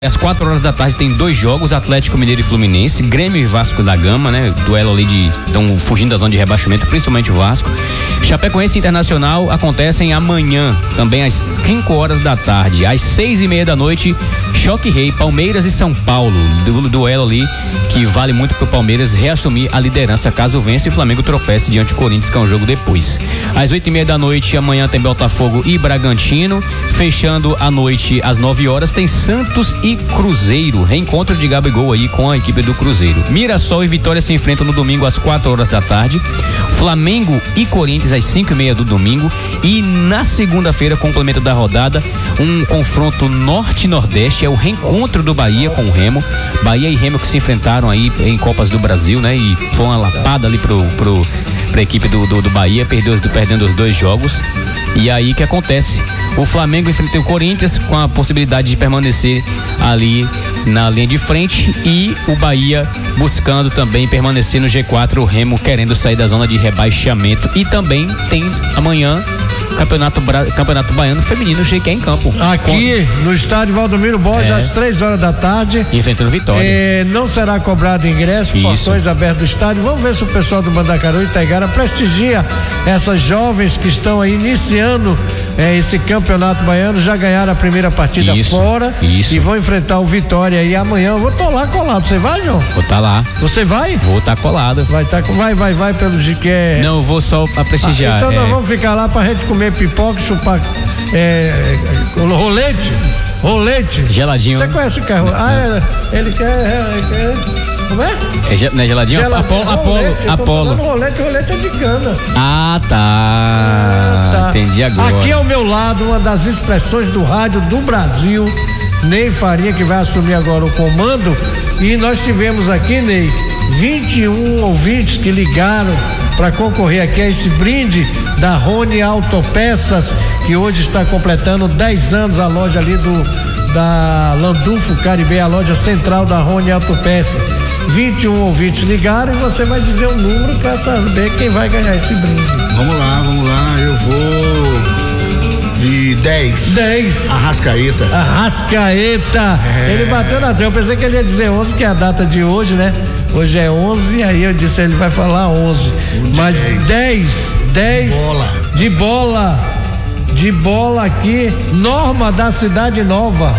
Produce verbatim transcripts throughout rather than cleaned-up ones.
Às quatro horas da tarde tem dois jogos, Atlético Mineiro e Fluminense, Grêmio e Vasco da Gama, né? Duelo ali de, estão fugindo da zona de rebaixamento, principalmente o Vasco. Chapecoense Internacional acontecem amanhã, também às cinco horas da tarde. Às seis e meia da noite, Choque Rei, Palmeiras e São Paulo, du, duelo ali que vale muito pro Palmeiras reassumir a liderança caso vença e o Flamengo tropece diante do Corinthians, que é um jogo depois. Às oito e meia da noite, amanhã tem Botafogo e Bragantino, fechando a noite às nove horas, tem Santos e Cruzeiro, reencontro de Gabigol aí com a equipe do Cruzeiro. Mirassol e Vitória se enfrentam no domingo às quatro horas da tarde, Flamengo e Corinthians às cinco e meia do domingo, e na segunda-feira, complemento da rodada, um confronto norte-nordeste, é o reencontro do Bahia com o Remo, Bahia e Remo que se enfrentaram aí em Copas do Brasil, né, e foi uma lapada ali pro, pro, pra equipe do, do, do Bahia, perdeu, perdendo os dois jogos, e aí que acontece? O Flamengo enfrenta o Corinthians com a possibilidade de permanecer ali na linha de frente e o Bahia buscando também permanecer no G quatro, o Remo querendo sair da zona de rebaixamento. E também tem amanhã Campeonato, Bra... Campeonato Baiano Feminino G Q em campo. Aqui com... no estádio Valdomiro Borges, é. às três horas da tarde. Enfrentando Vitória. É, não será cobrado ingresso, Isso. portões abertos do estádio. Vamos ver se o pessoal do Mandacaru e Itaigara prestigia essas jovens que estão aí iniciando é, esse Campeonato Baiano. Já ganharam a primeira partida Isso. fora. Isso. E vão enfrentar o Vitória aí amanhã. Eu vou estar lá colado. Você vai, João? Vou estar tá lá. Você vai? Vou estar tá colado. Vai, tá, vai, vai, vai pelo G Q. Não, eu vou só a prestigiar. Ah, então é... nós vamos ficar lá pra gente comer pipoca, chupar é, rolete, rolete. Geladinho. Você conhece o carro? Ah, ele quer, ele quer. Como é? É, não é geladinho? Geladinho. Apolo, Apolo, Apolo. Rolete, rolete é de cana. Ah, tá. Ah, tá. Entendi agora. Aqui ao meu lado, uma das expressões do rádio do Brasil, Ney Faria, que vai assumir agora o comando. E nós tivemos aqui, Ney, vinte e um ouvintes que ligaram para concorrer aqui a esse brinde da Rony Autopeças, que hoje está completando dez anos, a loja ali do da Landulfo Caribe, a loja central da Rony Autopeças. vinte e um ouvintes ligaram e você vai dizer o número para saber quem vai ganhar esse brinde. Vamos lá, vamos lá, eu vou de dez. dez. Arrascaeta. Arrascaeta. É. Ele bateu na trama, eu pensei que ele ia dizer onze, que é a data de hoje, né? Hoje é onze, aí eu disse, ele vai falar onze. Mas dez, dez. De bola. De bola. De bola aqui. Norma da Cidade Nova.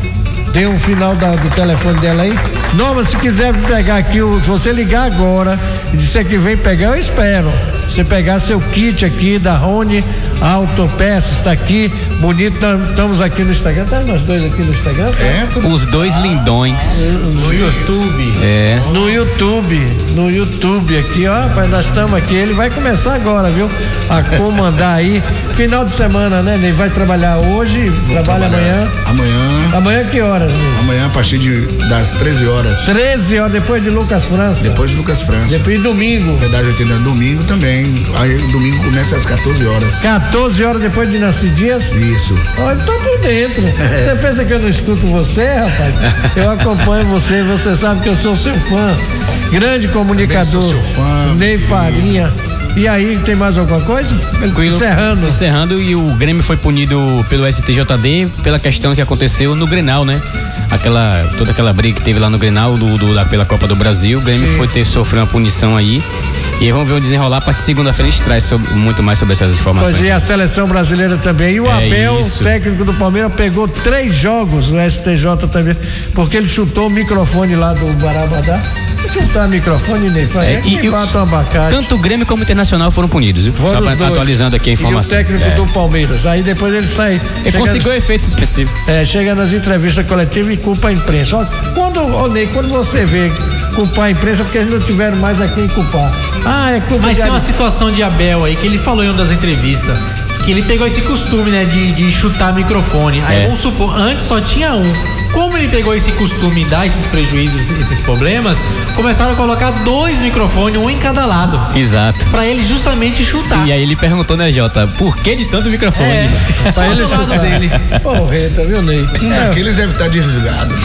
Tem um final da, do telefone dela aí. Norma, se quiser pegar aqui, se você ligar agora e disser que vem pegar, eu espero. Você pegar seu kit aqui da Rony Autopeças, tá aqui, bonito, estamos aqui no Instagram, tá nós dois aqui no Instagram? Tá? É, tudo. Os dois ah, lindões. No YouTube. É. No YouTube, no YouTube aqui, ó, rapaz, nós estamos aqui, ele vai começar agora, viu? A comandar aí, final de semana, né, Ney? Vai trabalhar hoje, Vou trabalha amanhã? Amanhã. Amanhã que horas, Ney? Amanhã a partir de, das treze horas. treze horas, depois de Lucas França? Depois de Lucas França. Depois de domingo? Verdade, eu entendo, domingo também. Aí domingo começa às quatorze horas. quatorze horas depois de Nasci Dias? Isso. Olha, tô por dentro. É. Você pensa que eu não escuto você, rapaz? Eu acompanho você, você sabe que eu sou seu fã. Grande comunicador. Sou seu fã. Ney Farinha. E aí, tem mais alguma coisa? Tranquilo. Encerrando. Encerrando, e o Grêmio foi punido pelo S T J D pela questão que aconteceu no Grenal, né? Aquela, toda aquela briga que teve lá no Grenal do, do, da, pela Copa do Brasil. O Grêmio Sim. foi ter sofrido uma punição aí. E aí vamos ver o desenrolar. A partir de segunda-feira a gente traz sobre, muito mais sobre essas informações. Pois é, a seleção brasileira também. E o é Abel, isso. técnico do Palmeiras, pegou três jogos no S T J também, porque ele chutou o microfone lá do Barabadá. Chutar microfone, Ney, é, e, e bata um abacate. Tanto o Grêmio como o Internacional foram punidos, viu? Só pra, atualizando aqui a informação. E o técnico é. do Palmeiras, aí depois ele sai. Ele conseguiu nas, efeitos específicos. É, chega nas entrevistas coletivas e culpa a imprensa. Ó, quando, ó, Ney, quando você vê culpar a imprensa, porque eles não tiveram mais a quem culpar. Ah, é culpa. Mas tem uma situação de Abel aí que ele falou em uma das entrevistas, que ele pegou esse costume, né, de, de chutar microfone. Aí é. vamos supor, antes só tinha um. Como ele pegou esse costume e dá esses prejuízos, esses problemas, começaram a colocar dois microfones, um em cada lado. Exato. Pra ele justamente chutar. E aí ele perguntou, né, Jota, por que de tanto microfone? É, só do lado dele. Porreta, viu, Ney? É, aqueles devem estar desligados.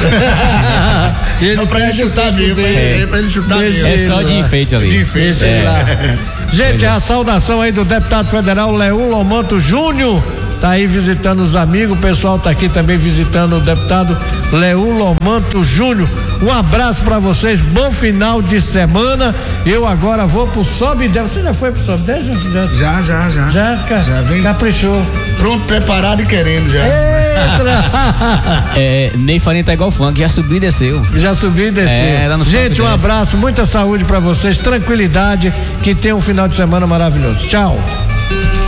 Só pra ele chutar mesmo, pra ele, pra ele chutar mesmo. É só de enfeite ali. De enfeite. É. Gente, a saudação aí do deputado federal Leon Lomanto Júnior, tá aí visitando os amigos, o pessoal tá aqui também visitando o deputado Leú Lomanto Júnior. Um abraço para vocês, bom final de semana. Eu agora vou pro Sobe e Desce. Você já foi pro Sobe e Desce? Já, já, já. Já, ca... já vem. Caprichou. Pronto, preparado e querendo já. é, Ney Farinha tá igual funk, já subiu e desceu. Já subiu e desceu. É, lá no Gente, um abraço, muita saúde para vocês, tranquilidade, que tenham um final de semana maravilhoso. Tchau.